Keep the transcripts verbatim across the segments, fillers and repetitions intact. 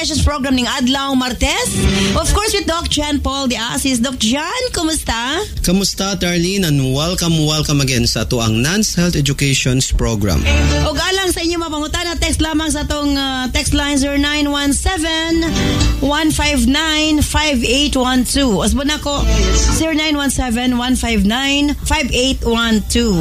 Education Program ning Adlaw Martes. Of course, with Doc Jan Paul de Asis. Doc Jan, kumusta? Kamusta, Darlene? And welcome, welcome again sa ato ang Nance Health Education Program. O galang sa inyo mapangutana, text lamang sa atong uh, text line zero nine one seven, one five nine, five eight one two. Asbo na ko, zero nine one seven, one five nine, five eight one two.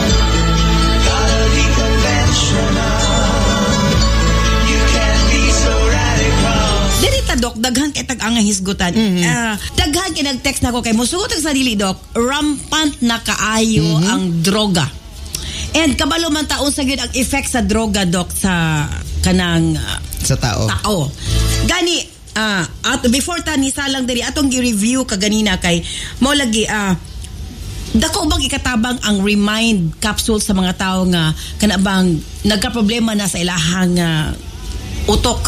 Dok, daghan kay tag-anga hisgutan. Mm-hmm. Uh, daghan kay nag-text na ko kay musugot sa dili, Dok. Rampant na kaayo mm-hmm. ang droga. And kabalo man taon sa gyud ang effect sa droga, Dok, sa kanang uh, sa tao. Tao. Gani uh, at before ta ni salang diri atong gi-review kaganina kay mo lagi ah uh, dako bang ikatabang ang remind capsule sa mga tao nga kanabang nagka-problema na sa ilahang uh, utok.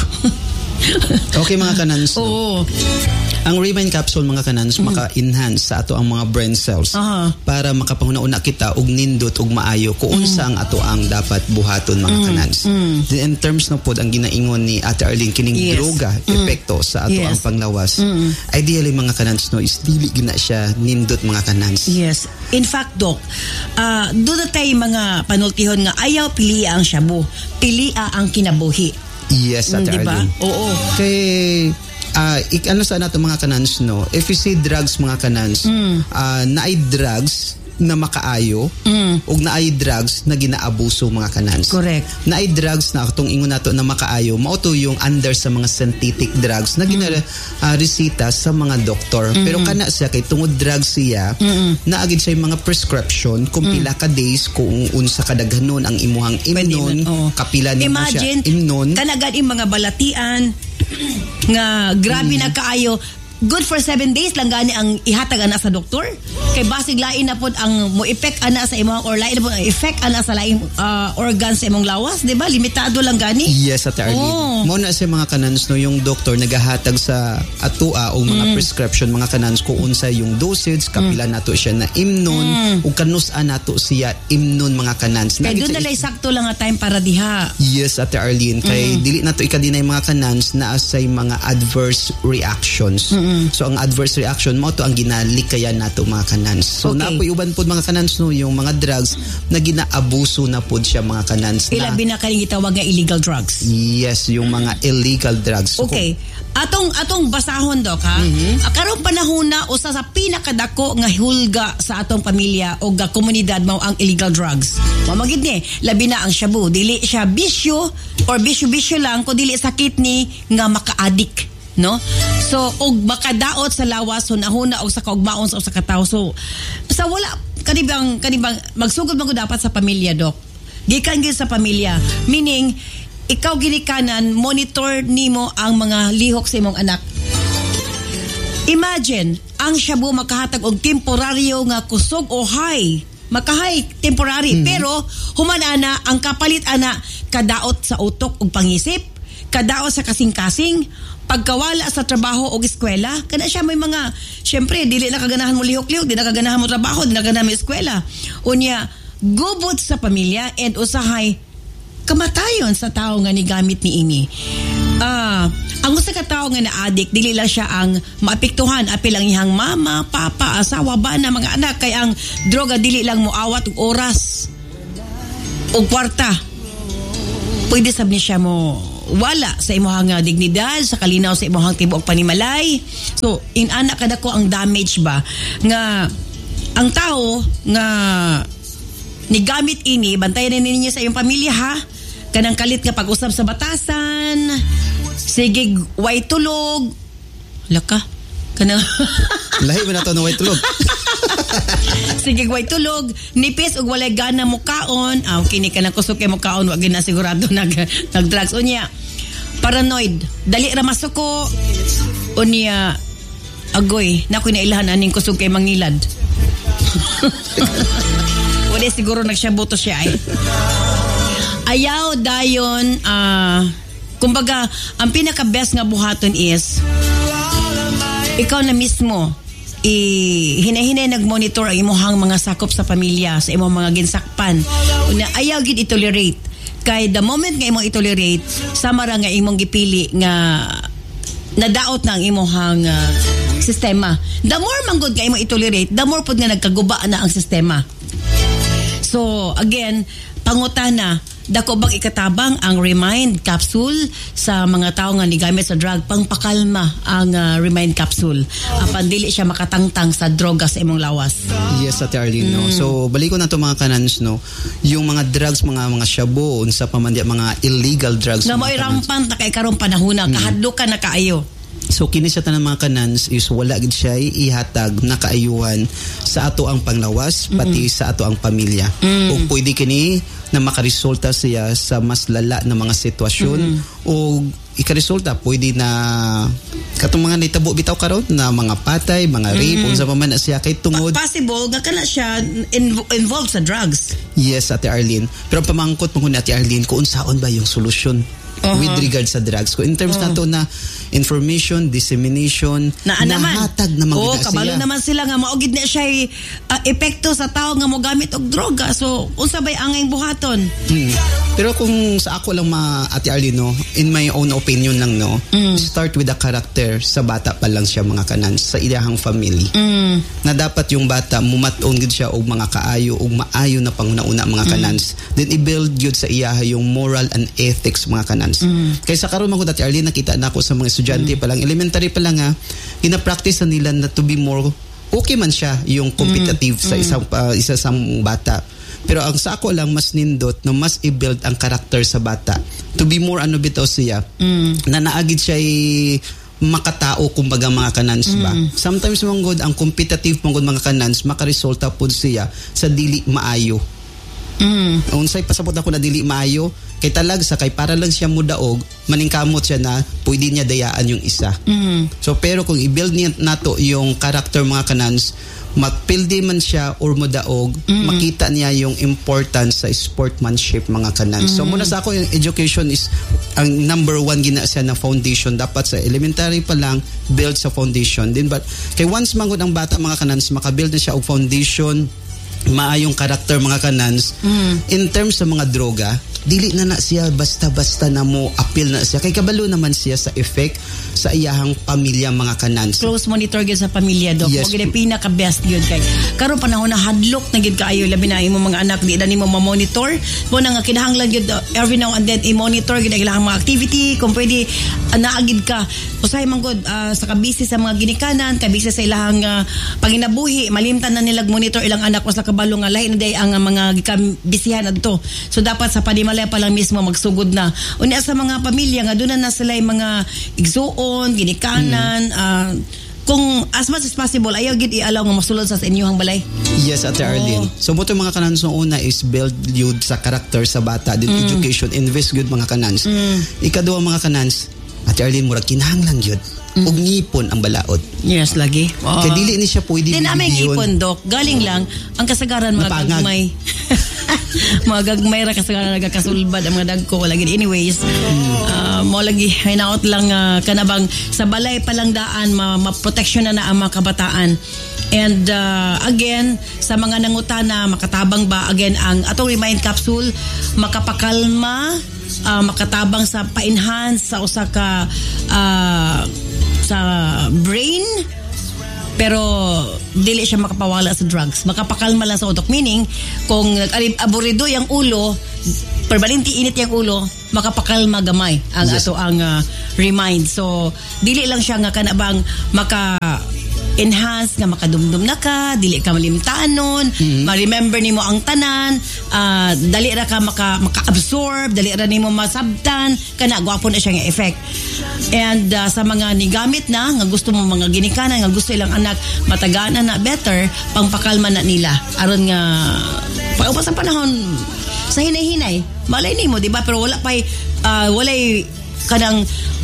Okay mga kanans. Oo. Ang Remind Capsule mga kanans mm-hmm. maka-enhance sa ato ang mga brain cells uh-huh. para makapanguna-una kita og nindot og maayo kung unsa ang ato ang dapat buhaton mga mm-hmm. kanans. Mm-hmm. In terms na pod ang ginaingon ni Ate Arlene kining yes. droga mm-hmm. epekto sa ato yes. ang panglawas. Mm-hmm. Ideally mga kanans no is dili gina siya nindot mga kanans. Yes. In fact, Doc, uh, doon na tayo mga panultihon nga ayaw pilia ang shabu. Pilia ang kinabuhi. Yes, Ate mm, diba? Arlene. Oo. Kay uh, ik, ano sa nato mga kanans no, if you say drugs mga kanans, mm. uh, naay drugs na makaayo mm. ug naay drugs na ginaabuso mga kanans. Correct. Naay drugs na atong ingon nato na makaayo mao to yung under sa mga synthetic drugs na gina mm. uh, resita sa mga doktor. Mm-hmm. Pero kana siya kay tungod drugs siya mm-hmm. naagid siya mga prescription kung mm. pila ka days kung unsa kadaghanon ang imuhang imnon oh. kapila nimo siya imnon kanagad im mga balatian nga grabe mm. na kaayo. Good for seven days lang gani ang ihatag ana sa doktor. Kay basig lain na pod ang mo effect ana sa imong or lain na pod ang effect ana sa laing uh, organs sa imong lawas, di ba? Limitado lang gani. Yes, Ate Arlene. Oh. Mo na sa mga kanans no yung doktor nagahatag sa atua o mga mm. prescription mga kanans kung unsa yung dosage, kapila mm. nato siya na imnon mm. ug kanus-an nato siya imnon mga kanans. Kay doon na lay sakto lang nga time para diha. Yes, Ate Arlene. Kay mm. dili nato ikadinay mga kanans na asay mga adverse reactions. Mm. So ang adverse reaction mo to ang ginalikayan nato mga kanans. So okay. napoy uban pod mga kanans no yung mga drugs na ginaabuso na pod siya mga kanans. Ilabi na kaning gitawag nga illegal drugs. Yes, yung mga illegal drugs. So, okay. Atong atong basahon, Dok, ha. Mm-hmm. Karong panahon na usa sa pinakadako nga hulga sa atong pamilya o ga komunidad mao ang illegal drugs. Mamagid ni labi na ang shabu. Dili siya bisyo or bisyo-bisyo lang ko dili sakit ni nga maka-addict. No? So, og makadaot sa lawas, so nahuna og sa kaugmaon sa usa ka tawo. So, sa wala kanibang kanibang magsugod man ko dapat sa pamilya, Dok. Gikan gyud sa pamilya. Meaning, ikaw ginikanan monitor nimo ang mga lihok sa imong anak. Imagine, ang shabu makahatag og temporaryo nga kusog o high. Makahay temporary, mm-hmm. pero human ana ang kapalit ana kadaot sa utok ug pangisip, kadaot sa kasing-kasing, pagkawala sa trabaho o eskwela. Kana siya may mga, syempre, dili na kaganahan mo lihok-lihok, di na kaganahan mo trabaho, di na kaganahan mo eskwela. Unya, gubot sa pamilya and usahay kamatayon sa tao nga ni gamit ni ini. Ah, uh, ang usa ka tao nga na-addict, dili lang siya ang maapektuhan, apil ang ihang mama, papa, asawa, bana, mga anak, kay ang droga dili lang mo awat og oras o kwarta. Pwede sab ni siya mo wala sa imong dignidad, sa kalinaw sa imong tibuok panimalay. So in anak kada ko ang damage ba nga ang tao nga ni gamit ini, bantayan na ninyo sa iyong pamilya ha. Kanang kalit nga pag-usap sa batasan, sige way tulog laka kanang lahi man nato no way tulog. Sige way tulog, nipis ug walay gana mo kaon. Ah, kini ka nang kusog kay mo kaon, wa gina sigurado nag nag drugs unya. Paranoid, dali ra masuko. Unya agoy, nakoy na ilahan aning kusog kay mangilad. Wala siguro nagsyabuto siya ay. Ayaw dayon ah uh, kumbaga ang pinaka best nga buhaton is ikaw na mismo i hinahinay nagmonitor ang imong mga sakop sa pamilya, sa imong mga ginsakpan. Una ayaw gid i-tolerate. Kay the moment nga imong i-tolerate, sama ra nga imong gipili nga nadaot na ang imuhang uh, sistema. The more manggod ka imo itolerate, the more pud nga nagkaguba na ang sistema. So again, pangutana, dako bang ikatabang ang Remind capsule sa mga tao nga nigamit sa drug, pangpakalma ang uh, Remind capsule apan dili siya makatangtang sa droga sa imong lawas. Yes, Ate Arlene, no. So baliko na to mga kanans, no, yung mga drugs, mga mga shabu unsa pa man di mga illegal drugs nga mo rampant na kay karong panahon na kahadlukan na kaayo. So kini sa tanang mga kanans is wala gid siya ihatag na kaayuhan sa ato ang panglawas pati mm-hmm. sa ato ang pamilya. Mm. O pwede kini na makaresulta siya sa mas lala na mga sitwasyon mm-hmm. o ikaresulta pwede na katong mga nitabo bitaw karon na mga patay, mga rape mm-hmm. unsa pa man na siya kay tungod pa- possible nga kana siya in- involved sa drugs. Yes, Ate Arlene. Pero pamangkot mo ni Ate Arlene kung unsaon ba yung solusyon uh-huh. with regard sa drugs ko in terms uh-huh. na to na information dissemination na nahatag na mga oh, kabalo siya. Naman sila nga maugid na siya uh, epekto sa tao nga mo gamit og droga, so unsa bay angay buhaton. Hmm. Pero kung sa ako lang ma Ate Arlene, no, in my own opinion lang, no, mm. start with the character sa bata pa lang siya mga kanan sa ilahang family mm. na dapat yung bata mumat-on gid siya og mga kaayo og maayo na panguna-una mga kanans mm. then i-build gyud sa iyaha yung moral and ethics mga kanans mm. kaysa karon man Ate Arlene nakita nako sa mga estudyante mm. pa lang elementary pa lang nga gina-practice na nila na to be more okay man siya yung competitive mm. sa isang uh, isa sa bata. Pero ang sa ako lang mas nindot na mas i-build ang karakter sa bata to be more ano bitaw siya mm. na naagid siya makatao kumbaga mga kanans ba. Mm. Sometimes manggod ang competitive manggod mga kanans makaresulta pud siya sa dili maayo. Mm. Unsay pasabot ako na dili maayo kay talag sa kay para lang siya mudaog maningkamot siya na pwede niya dayaan yung isa. Mm. So pero kung i-build niya nato yung character mga kanans mapildi man siya or mudaog mm. makita niya yung importance sa sportsmanship mga kanan. Mm. So muna sa ako yung education is ang number one gina siya na foundation dapat sa elementary pa lang build sa foundation din but kay once mangod ang bata mga kanans makabuild na siya og foundation maayong karakter mga kanans mm. in terms sa mga droga dili na na siya basta-basta na mo appeal na siya kay kabalo naman siya sa effect sa iyahang pamilya mga kanans. Close monitor gyud sa pamilya dok. Yes. Mo gid pinaka best gyud kay karon panahon na hadlok na gyud kaayo labi na imo mga anak di na nimo ma-monitor mo na nga kinahanglan gyud uh, every now and then i-monitor gyud ang ilang mga activity kung pwede uh, naagid ka usay man gud uh, sa kabisi sa mga ginikanan kabisi sa ilang uh, panginabuhi malimtan na nila monitor ilang anak was kabalo nga lahi na day ang uh, mga gikabisihan adto. So dapat sa panimala pa lang mismo magsugod na. Unya sa mga pamilya nga doon na sila yung mga igsuon, ginikanan, mm. uh, kung as much as possible, ayaw gid i-allow nga masulod sa inyong balay. Yes, Ate Arlene. Oh. So buto mga kanans no una is build yun sa character sa bata, din mm. education, invest good mga kanans. Mm. Ikaduha mga kanans, Ate Arlene, murag kinahanglan yun. Mm. Og ngipon ang balaod. Yes, lagi. Oh. Kaya dili ni siya pwede din namin ngipon, Dok. Galing lang, ang kasagaran mga Napangag. gagmay. mga gagmay ra kasagaran nagakasulbad ang mga dagko. Lagi. Anyways, mm. uh, mo lagi, hinaot lang uh, kanabang sa balay palang daan, ma- maproteksyon na na ang mga kabataan. And uh, again, sa mga nangutana, makatabang ba, again, ang atong Remind capsule, makapakalma, uh, makatabang sa pa-enhance sa usa ka uh, sa brain pero dili siya makapawala sa drugs makapakalma lang sa utok meaning kung aburido yung ulo perbalinti init yung ulo makapakalma gamay ang yes. ato ang uh, Remind so dili lang siya nga kanabang maka enhance nga makadumdum na ka dili ka malimtanon mm-hmm. ma-remember nimo ang tanan uh, dali ra ka maka, maka-absorb dali ra nimo masabtan kana gwapo na siya nga effect and uh, sa mga nigamit na nga gusto mo mga ginikanan nga gusto ilang anak matagana na better pangpakalma na nila aron nga pag-upas ang panahon sa hinay-hinay malay nimo di ba pero wala pay uh, walay kanang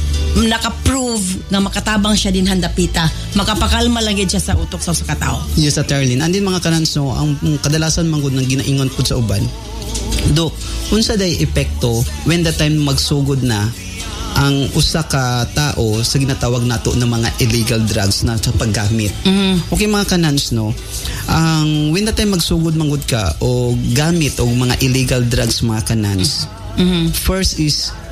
naka-prove na makatabang siya din handapita makapakalma lang gid siya sa utok sa usa ka tawo. Yes, Ate Arlene. Andin mga kanans no, ang, ang kadalasan man gud nang ginaingon pud sa uban. Do, unsa day epekto when the time magsugod na ang usa ka tao sa ginatawag nato na mga illegal drugs na sa paggamit. Mm-hmm. Okay mga kanans no. Ang when the time magsugod man gud ka o gamit og mga illegal drugs mga kanans. Mm-hmm. First is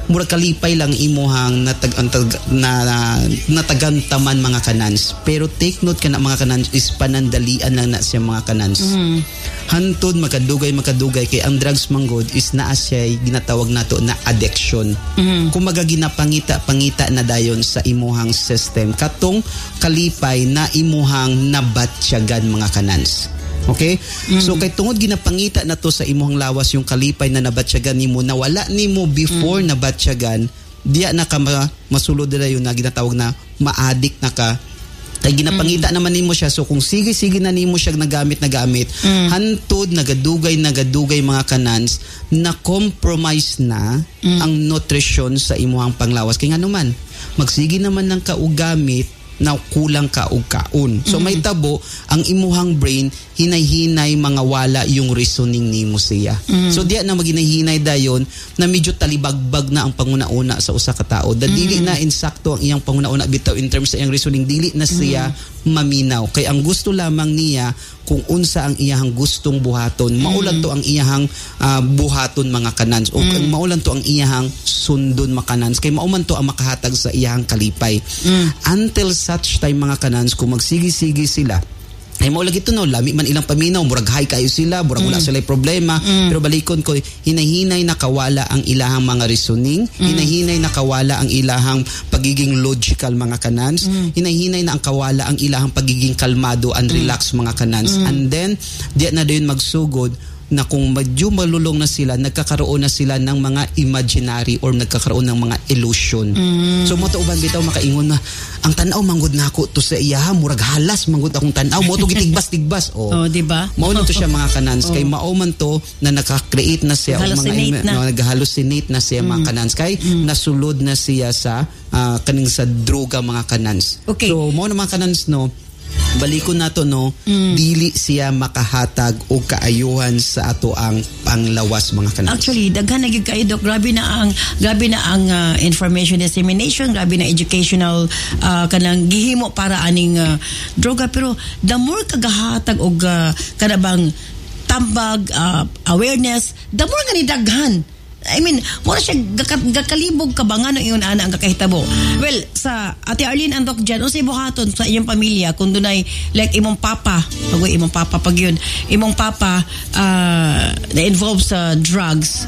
murag kalipay lang imuhang natag, antag, na, na natagantaman mga kanans. Pero take note ka na mga kanans is panandalian lang na siya mga kanans. Mm-hmm. Hantod makadugay makadugay kay ang drugs manggod is naa siya ginatawag nato na addiction. Mm-hmm. Kung magaginapangita pangita na dayon sa imuhang system katong kalipay na imuhang nabatsyagan mga kanans. Okay? Mm-hmm. So kay tungod ginapangita na to sa imuhang lawas yung kalipay na nabatsyagan nimo na wala nimo before mm-hmm. nabatsyagan, diya na ka masulod na yun na ginatawag na ma-addict na ka. Kay ginapangita mm-hmm. naman nimo siya, so kung sige-sige na nimo siya nagamit nagamit, mm-hmm. hantod nagadugay nagadugay mga kanans na compromise na mm-hmm. ang nutrition sa imuhang panglawas. Kaya nga naman, magsige naman ng kaugamit na kulang ka og kaon. So mm-hmm. may tabo ang imuhang brain hinay-hinay mga wala yung reasoning nimo siya. Mm-hmm. So diya na maghinay-hinay dayon na medyo talibagbag na ang panguna-una sa usa ka tao. Dili mm-hmm. na insakto ang iyang panguna-una bitaw in terms sa iyang reasoning, dili na siya mm-hmm. maminaw. Kay ang gusto lamang niya kung unsa ang iyahang gustong buhaton, mm-hmm. maulan to ang iyahang uh, buhaton mga kanans o mm-hmm. maulan to ang iyahang sundon mga kanans. Kay mauman to ang makahatag sa iyahang kalipay. Mm-hmm. Until such time mga kanans kung magsigi-sigi sila ay maulagi ito no, lami man ilang paminaw, murag high kayo sila, murag wala mm. sila problema, mm. pero balikon ko, hinahinay nakawala ang ilahang mga reasoning, mm. hinahinay nakawala ang ilahang pagiging logical mga kanans, mm. hinahinay na ang kawala ang ilahang pagiging kalmado and relax mm. mga kanans, mm. and then, diyan na dayon magsugod, na kung medyo malulong na sila, nagkakaroon na sila ng mga imaginary or nagkakaroon ng mga illusion. Mm. So, mo to uban bitaw makaingon na, ang tanaw manggod na ako to sa iya, murag halas manggod akong tanaw, mo to gitigbas-tigbas. Oh, oh di ba? Mao na to siya mga kanans. Oh. Kay mao man to na naka-create na siya o mga na. nag-hallucinate na siya mm. mga kanans. Kay mm. nasulod na siya sa uh, kaning sa droga mga kanans. Okay. So, mo na mga kanans no, balikon nato no, mm. dili siya makahatag o kaayuhan sa ato ang panglawas mga kanans. Actually, daghan na gyud kay Doc, grabe na ang grabe na ang uh, information dissemination, grabe na educational uh, kanang gihimo para aning uh, droga, pero the more kagahatag og uh, kanabang tambag uh, awareness, the more nga ni daghan. I mean, mura siya gakalibog ka ba nga no iyon ana ang kakahitabo. Well, sa Ate Arlene and Doc Jan, o sa buhaton sa iyong pamilya, kung dunay like imong papa, pag imong papa pag yun, imong papa uh, na involved sa drugs,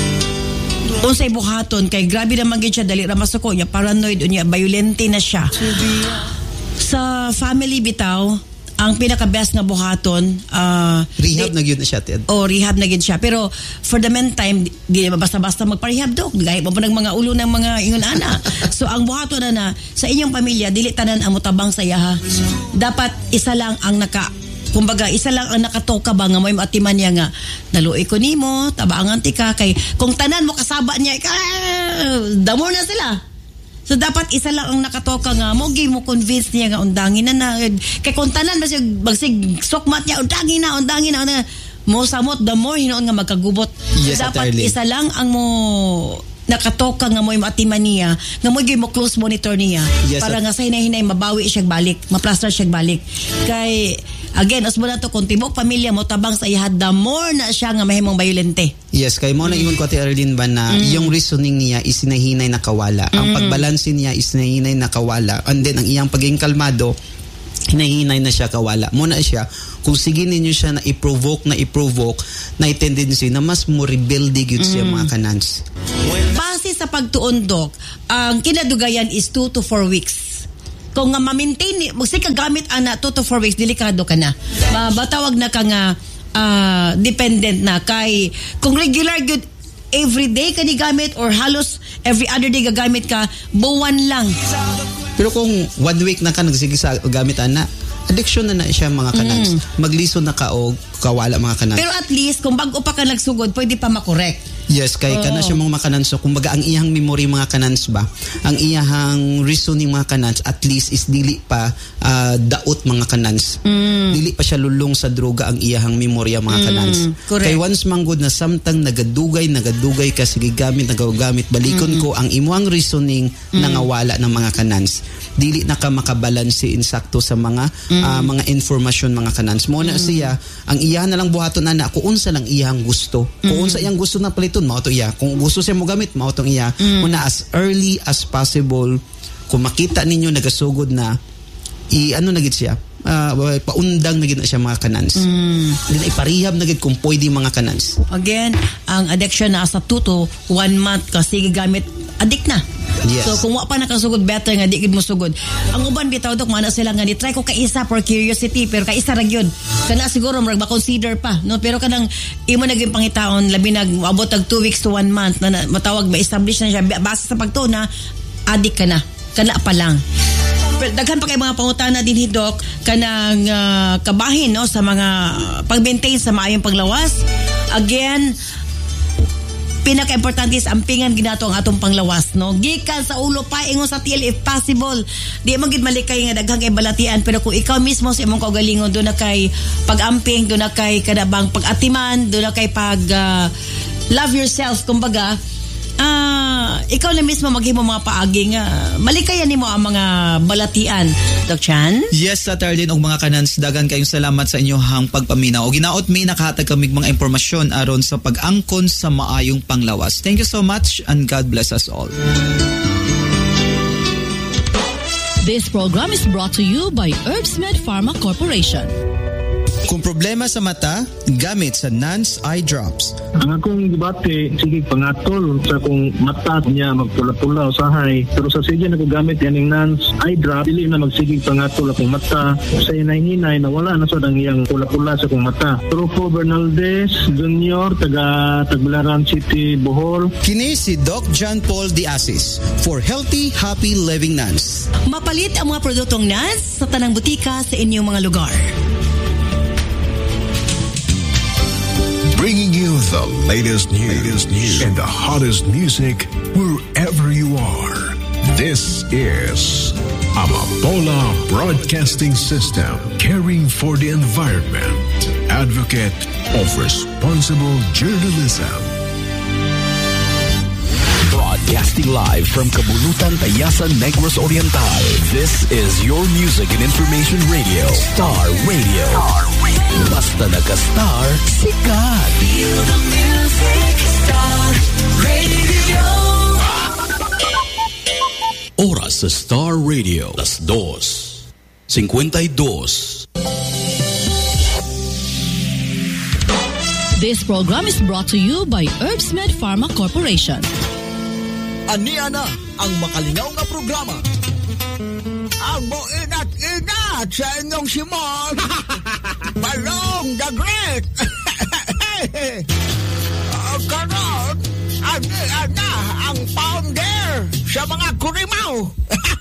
unsay buhaton kay grabe naman gid siya, dali ra masuko niya, paranoid unya, violente na siya. Sa family bitaw, ang pinaka-best nga buhaton, uh, rehab na gyud na siya, Ted. Oh, rehab na gyud siya. Pero for the meantime, di basta-basta magpa-rehab, Dok. Gaya pa po ng mga ulo ng mga ingon ana. So ang buhaton na na sa inyong pamilya, dili tanan ang mutabang sa iyaha. Dapat isa lang ang naka kumbaga isa lang ang nakatoka ba nga may atiman niya nga naluoy ko nimo, tabangan ti ka kay kung tanan mo kasaba niya, damo na sila. So dapat isa lang ang nakatoka nga mo gi mo convince niya nga undangin na na kay kung tanan basig bagsig sokmat niya undangin na undangin na, na mo samot the more hinoon nga magkagubot. Yes, dapat entirely. Isa lang ang mo nakatoka nga mo matiman niya nga mo gi mo close monitor niya. Yes, para nga sa hinay-hinay mabawi siya balik, maplaster siya balik. Kay again, as mo na to, kung tibok pamilya mo tabang sa ihad, the more na siya nga mahimong violente. Yes, kay mo na ingon ko Ate Arlene ba na mm. yung reasoning niya is hinahinay nakawala. Mm. Ang pagbalansin niya is hinahinay nakawala. And then, ang iyang pagiging kalmado, hinahinay na siya kawala. Muna siya, kung sige ninyo siya na i-provoke na i-provoke, na i-tendency na mas mo rebelde yun siya mm. mga kanans. Base sa pagtuon, Doc, ang kinadugayan is two to four weeks. Kung nga ma-maintain, magsika gamit ana two to four weeks, delikado ka na. Batawag na ka nga uh, dependent na kay kung regular good everyday ka ni gamit or halos every other day gagamit ka, buwan lang. Pero kung one week na ka nagsige sa gamit ana, addiction na na siya mga kanans. Mm. Maglison na ka o kawala mga kanans. Pero at least kung bago pa ka nagsugod, pwede pa makorek. Yes, kay oh. kana siya mga kanans. So, kumbaga, ang iyang memory mga kanans ba, ang iyang reasoning mga kanans, at least is dili pa uh, daot mga kanans. Mm. Dili pa siya lulong sa droga ang iyang memory mga kanans. Mm, kay once manggod na samtang nagadugay, nagadugay ka, sige gamit, nagagamit, balikon mm. ko, ang imuang reasoning mm. nangawala ng mga kanans. Dili na ka makabalansi insakto sa mga mm. uh, mga informasyon mga kanans. Mo na mm. siya, ang iya na lang buhaton na na, kung unsa lang iyang gusto. Kung mm. unsa iyang gusto na palito gamiton, mao to iya. Kung gusto siya mo gamit, mao tong iya. Mm. Una, as early as possible, kung makita ninyo nagasugod na, i ano na gid siya, uh, paundang na gid na siya mga kanans. Mm. Then iparihab na gid kung pwede mga kanans. Again, ang addiction na sa two to one month kasi gamit, addict na. Yes. So kung wa pa nakasugod, better nga di gid mo sugod. Ang uban bitaw dok mana sila nga ni try ko kaisa for curiosity pero kaisa ra gyud. Kana siguro murag ma-consider pa, no? Pero kanang imo naging pangitaon labi nag abot tag two weeks to one month na, na matawag ma-establish na siya base sa pagtuna, addict ka na. Kana pa lang. Pero daghan pa kay mga pangutana din hidok kanang uh, kabahin no sa mga pag-maintain sa maayong panglawas. Again, pinaka-importante is ampingan ginato ang atong panglawas, no? Gikan sa ulo pa ingon sa tiil if possible. Di man gid malikay nga daghang kay balatian, pero kung ikaw mismo sa imong kaugalingon do na kay pag-amping, do na kay kadabang pag-atiman, do na kay pag uh, love yourself kumbaga. Ah, uh, ikaw na mismo maghimo mga paagi nga malikayan nimo ang mga balatian. Doc Chan? Yes, sa Tarlin og mga kanans, dagan kayong salamat sa inyohang pagpaminaw. O ginaot mi nakahatag kami mga impormasyon aron sa pag-angkon sa maayong panglawas. Thank you so much and God bless us all. This program is brought to you by Herbsmed Pharma Corporation. Kung problema sa mata, gamit sa Nance Eye Drops. Ang akong debate, sige pangatol sa kung mata niya magpula-pula usahay. Pero sa sige na ko gamit yan yung Nance Eye Drop, dili na magsigig pangatol akong mata. Sa inay-hinay na wala na sa dang pula-pula sa akong mata. Trufo Bernaldez Junior, taga Tagbilaran City, Bohol. Kini si Doc John Paul Diasis for Healthy, Happy Living Nance. Mapalit ang mga produktong Nance sa tanang butika sa inyong mga lugar. Bringing you the latest news, latest news and the hottest music wherever you are. This is Amapola Broadcasting System, caring for the environment, advocate of responsible journalism. Broadcasting live from Kabulutan, Tayasan, Negros Oriental. This is your music and information radio, Star Radio. Star Radio. Basta naka-star, sikat. Feel the music, Star Radio. Oras sa Star Radio, las dos, cincuenta y dos. This program is brought to you by Herbsmed Pharma Corporation. Ania na ang makalingaw na programa. Ang moinat-inat sa inyong Simon. Balong the Great. uh, Karon, ania na ang founder sa mga kurimaw.